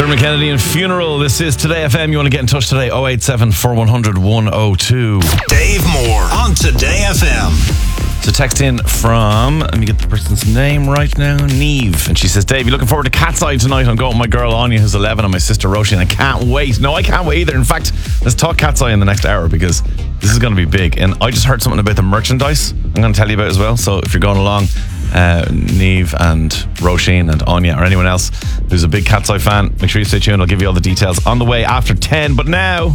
Dermot Kennedy and Funeral. This is Today FM. You want to get in touch today? 087 4100 102. Dave Moore on Today FM. So text in from, let me get the person's name right now, Neve. And she says, Dave, you looking forward to Cat's Eye tonight? I'm going with my girl Anya, who's 11, and my sister Roisin. I can't wait. No, I can't wait either. In fact, let's talk Cat's Eye in the next hour because this is going to be big. And I just heard something about the merchandise I'm going to tell you about as well. So if you're going along, Neve and Roisin and Anya or anyone else who's a big Cat's Eye fan, make sure you stay tuned. I'll give you all the details on the way after 10. But now,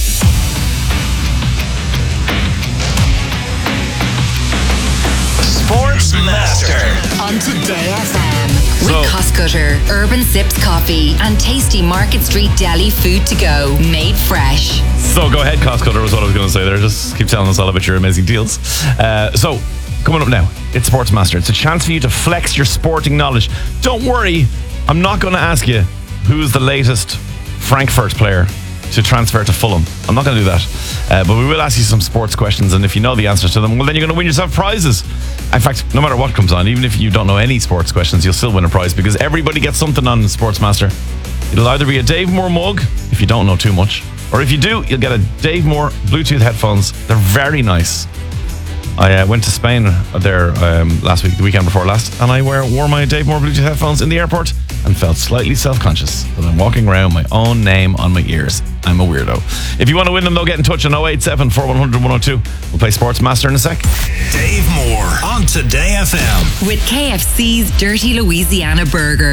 Sports Master on Today FM with Costcutter, Urban Sips Coffee and Tasty Market Street Deli Food to Go, made fresh. so go ahead, Costcutter was what I was going to say there. Just keep telling us all about your amazing deals. So coming up now, it's Sports Master. It's a chance for you to flex your sporting knowledge. Don't worry, I'm not going to ask you who's the latest Frankfurt player to transfer to Fulham. I'm not going to do that. But we will ask you some sports questions, and if you know the answers to them, well, then you're going to win yourself prizes. In fact, no matter what comes on, even if you don't know any sports questions, you'll still win a prize because everybody gets something on Sportsmaster. It'll either be a Dave Moore mug, if you don't know too much, or if you do, you'll get a Dave Moore Bluetooth headphones. They're very nice. I went to Spain there last week, the weekend before last, and I wore my Dave Moore Bluetooth headphones in the airport and felt slightly self-conscious that I'm walking around with my own name on my ears. I'm a weirdo. If you want to win them, though, get in touch on 087 4100 102. We'll play Sports Master in a sec. Dave Moore on Today FM with KFC's Dirty Louisiana Burger.